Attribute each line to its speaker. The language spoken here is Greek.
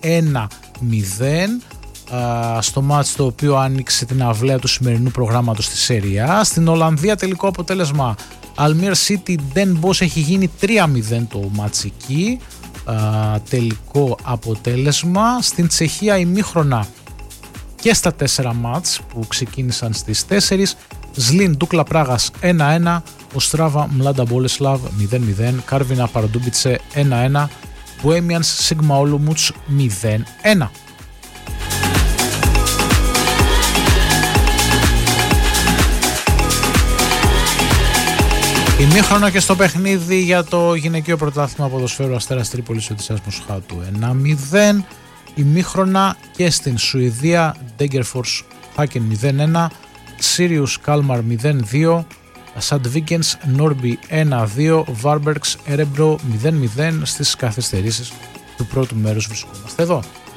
Speaker 1: 1-0 στο μάτς το οποίο άνοιξε την αυλαία του σημερινού προγράμματος στη Serie A. Στην Ολλανδία τελικό αποτέλεσμα Almere City Den Bosch έχει γίνει 3-0 το μάτς εκεί, τελικό αποτέλεσμα. Στην Τσεχία ημίχρονα και στα 4 μάτς που ξεκίνησαν στις 4, Ζλίν Ντούκλα Πράγας 1-1, Οστράβα Μλάντα Μπόλεσλαβ 0-0, Κάρβινα Παραντούμπιτσε 1-1, Bohemians Σίγμα Όλουμουτς 0-1. Ημίχρονο και στο παιχνίδι για το γυναικείο πρωτάθλημα ποδοσφαίρου Αστέρας Τρίπολης Οδυσσέας Μοσχάτου 1-0. Ημίχρονα και στην Σουηδία Degerfors Haken 0-1, Sirius Kalmar 0-2, Sandvikens Norby 1-2, Varbergs Erebro 0-0. Στις καθυστερήσεις του πρώτου μέρους βρισκόμαστε εδώ.